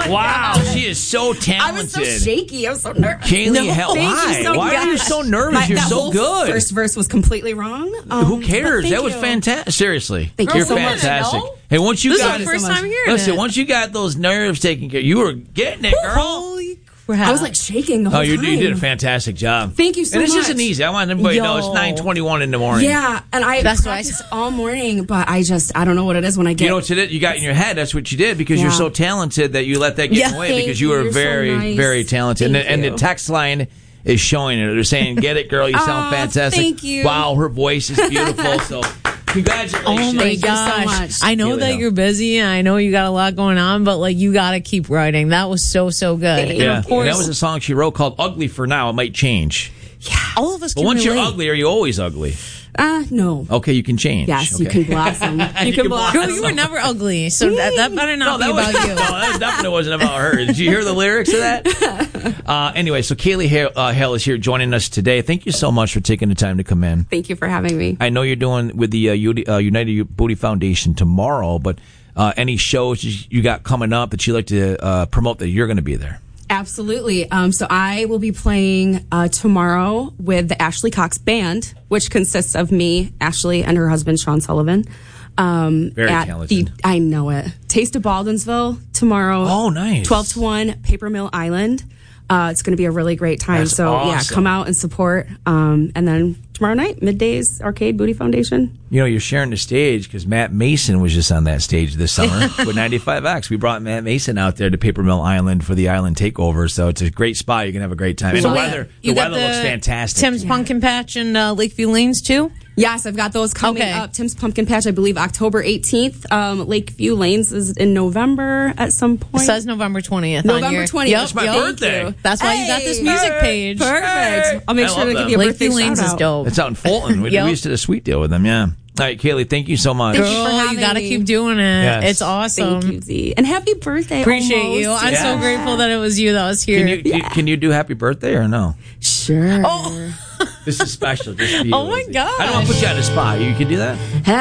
Wow, she is so talented. I was so shaky. I was so nervous. Kaylee, hell, why are you so nervous? You're so good. First verse was completely wrong. Who cares? That was fantastic. Seriously, Thank you're you so fantastic. much. Hey, once you This got is the first time hearing listen, it. once you got those nerves taken care, you were getting it, girl. Holy crap. I was like shaking the whole time. You did a fantastic job. Thank you so much. And this much. isn't easy. I want everybody to know it's 9:21 in the morning. Yeah, and I practiced all morning, but I don't know what it is when I get. You know what you got in your head? That's what you did because you're so talented that you let that get away because you were very, very talented. And the text line is showing it. They're saying, "Get it, girl. You sound fantastic." Thank you. Wow, her voice is beautiful. So. Congratulations. Oh my gosh. So much. I know that you're busy and I know you got a lot going on, but like you got to keep writing. That was so good. Yeah. And of course, that was a song she wrote called Ugly for Now. It might change. Yeah. All of us can But once relate. you're ugly, are you always ugly? No. Okay, you can change. Yes, okay. you can blossom. You can blossom. Girl, you were never ugly, so that better not be about you. No, that definitely wasn't about her. Did you hear the lyrics of that? Anyway, so Kaylee Hale is here joining us today. Thank you so much for taking the time to come in. Thank you for having me. I know you're doing with the United Booty Foundation tomorrow, but any shows you got coming up that you'd like to promote that you're going to be there? Absolutely. So I will be playing tomorrow with the Ashley Cox Band, which consists of me, Ashley, and her husband, Sean Sullivan. Very talented. I know it. Taste of Baldwinsville tomorrow. Oh, nice. 12 to 1, Paper Mill Island. It's going to be a really great time. That's so, awesome. yeah, come out and support. And then tomorrow night, middays, Arcade Booty Foundation. You know, you're sharing the stage because Matt Mason was just on that stage this summer with 95X. We brought Matt Mason out there to Paper Mill Island for the Island Takeover, so it's a great spot. You can have a great time. And the weather looks fantastic. Tim's Pumpkin Patch and Lakeview Lanes, too? Yes, I've got those coming up. Tim's Pumpkin Patch, I believe, October 18th. Lakeview Lanes is in November at some point. It says November 20th. November 20th. Yep, That's my birthday. That's why you got this music page. Perfect. I'll make sure to give you a birthday Lakeview Lanes shout is out. dope. It's out in Fulton. We used to do a sweet deal with them, yeah. All right, Kaylee, thank you so much. Thank you for Girl, having you got to me. keep doing it. Yes. It's awesome. Thank you, Z. And happy birthday. Appreciate almost. you. I'm so grateful that it was you that was here. Can you do happy birthday or no? Sure. Oh. This is special. Just for you. Oh, my gosh. I don't want to put you on the spot. You can do that?